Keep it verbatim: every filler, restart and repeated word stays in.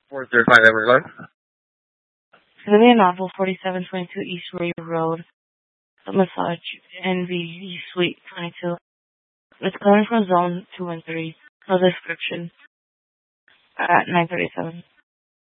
four zero five Everglade. Vivian Novel, forty-seven twenty-two East Ray Road, Massage, N V, Suite twenty-two. It's calling from Zone two one three. No description. At nine thirty-seven.